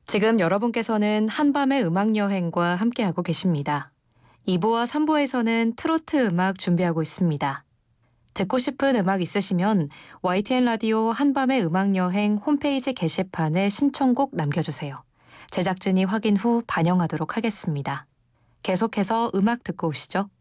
지금 여러분께서는 한밤의 음악여행과 함께하고 계십니다. 2부와 3부에서는 트로트 음악 준비하고 있습니다. 듣고 싶은 음악 있으시면 YTN 라디오 한밤의 음악여행 홈페이지 게시판에 신청곡 남겨주세요. 제작진이 확인 후 반영하도록 하겠습니다. 계속해서 음악 듣고 오시죠.